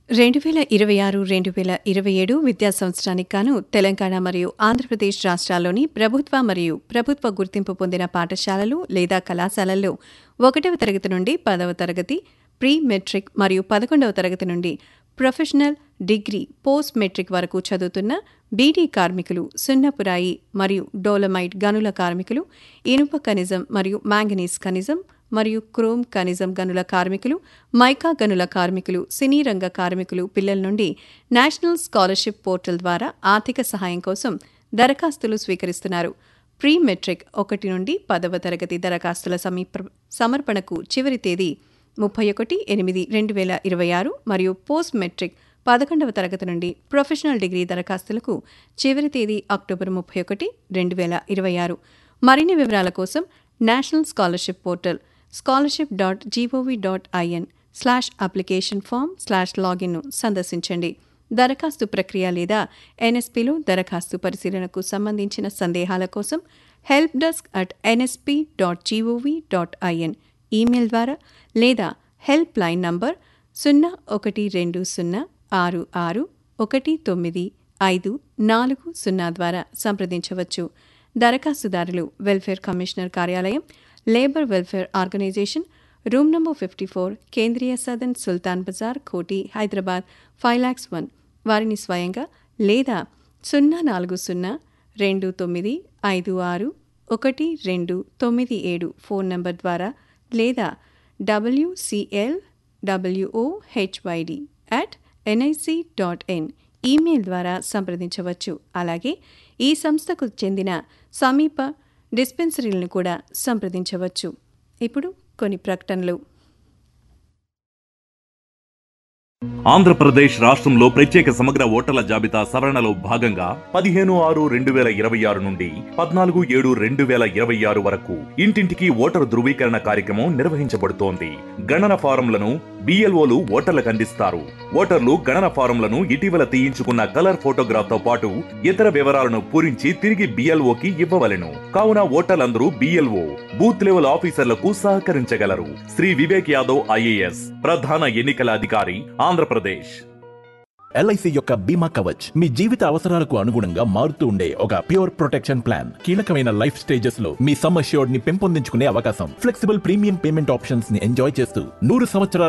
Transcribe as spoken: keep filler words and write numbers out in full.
రెండు వేల ఇరవై ఆరు రెండు వేల ఇరవై ఏడు విద్యా సంవత్సరానికి గాను తెలంగాణ మరియు ఆంధ్రప్రదేశ్ రాష్ట్రాల్లోని ప్రభుత్వ మరియు ప్రభుత్వ గుర్తింపు పొందిన పాఠశాలలు లేదా కళాశాలల్లో ఒకటవ తరగతి నుండి పదవ తరగతి ప్రీ మెట్రిక్ మరియు పదకొండవ తరగతి నుండి ప్రొఫెషనల్ డిగ్రీ పోస్ట్ మెట్రిక్ వరకు చదువుతున్న బీడీ కార్మికులు, సున్నపురాయి మరియు డోలమైట్ గనుల కార్మికులు, ఇనుప ఖనిజం మరియు మ్యాంగనీస్ ఖనిజం మరియు క్రోమ్ ఖనిజం గనుల కార్మికులు, మైకా గనుల కార్మికులు, సినీ రంగ కార్మికులు పిల్లల నుండి నేషనల్ స్కాలర్షిప్ పోర్టల్ ద్వారా ఆర్థిక సహాయం కోసం దరఖాస్తులు స్వీకరిస్తున్నారు. ప్రీ మెట్రిక్ ఒకటి నుండి పదవ తరగతి దరఖాస్తుల సమీప సమర్పణకు చివరి తేదీ ముప్పై ఒకటి ఎనిమిది రెండు వేల ఇరవై ఆరు మరియు పోస్ట్ మెట్రిక్ పదకొండవ తరగతి నుండి ప్రొఫెషనల్ డిగ్రీ దరఖాస్తులకు చివరి తేదీ అక్టోబర్ ముప్పై ఒకటి రెండు వేల ఇరవై ఆరు. మరిన్ని వివరాల కోసం national scholarship portal scholarship dot GOV dot IN slash application form slash లాగిన్ను సందర్శించండి. దరఖాస్తు ప్రక్రియ లేదా ఎన్ఎస్పీలో దరఖాస్తు పరిశీలనకు సంబంధించిన సందేహాల కోసం help desk at NSP dot GOV dot IN email ద్వారా లేదా హెల్ప్ లైన్ నంబర్ సున్నా ఒకటి రెండు సున్నా ఆరు ఆరు ఒకటి తొమ్మిది ఐదు నాలుగు సున్నా ద్వారా సంప్రదించవచ్చు. దరఖాస్తుదారులు వెల్ఫేర్ కమిషనర్ కార్యాలయం, labour welfare organisation, room number fifty four, కేంద్రీయ సదన్, సుల్తాన్ బజార్, కోటి, హైదరాబాద్ ఫైవ్ ల్యాక్స్ వన్ వారిని స్వయంగా లేదా సున్నా నాలుగు సున్నా రెండు తొమ్మిది ఐదు ఆరు ఒకటి రెండు తొమ్మిది ఏడు ఫోన్ నంబర్ ద్వారా లేదా WCL డబ్ల్యూఓహెచ్వైడి at NIC dot in email ద్వారా సంప్రదించవచ్చు. అలాగే ఈ సంస్థకు చెందిన సమీప డిస్పెన్సరీలను కూడా సంప్రదించవచ్చు. ఇప్పుడు కొన్ని ప్రకటనలు. ఆంధ్రప్రదేశ్ రాష్ట్రంలో ప్రత్యేక సమగ్ర ఓటర్ల జాబితా సవరణలో భాగంగా పదిహేను ఆరు రెండు వేల ఇరవై ఆరు నుండి పద్నాలుగు ఏడు రెండు వేల ఇరవై ఆరు వరకు ఇంటింటికి ఓటరు ధృవీకరణ కార్యక్రమం నిర్వహించబడుతోంది. గణన ఫారంలను బిఎల్ఓలు ఓటర్లకు అందిస్తారు. ఓటర్లు గణన ఫారంలను ఇటీవల తీయించుకున్న కలర్ ఫోటోగ్రాఫ్ తో పాటు ఇతర వివరాలను పూరించి తిరిగి బిఎల్ఓకి ఇవ్వవలెను. కావున ఓటర్లందరూ బిఎల్ఓ బూత్ లెవెల్ ఆఫీసర్లకు సహకరించగలరు. శ్రీ వివేక్ యాదవ్ ఐఏఎస్ ప్రధాన ఎన్నికల అధికారి, ఆంధ్రప్రదేశ్. ఎల్ఐసి యొక్క బీమా కవచ్ మీ జీవిత అవసరాలకు అనుగుణంగా మారుతూ ఉండే ఒక ప్యూర్ ప్రొటెక్షన్ ప్లాన్. కీలకమైన లైఫ్ స్టేజెస్ లో మీ సమ్ అష్యూర్డ్ ని పెంపొందించుకునే అవకాశం, ఫ్లెక్సిబుల్ ప్రీమియం పేమెంట్ ఆప్షన్స్ ని ఎంజాయ్ చేస్తూ నూరు సంవత్సరాల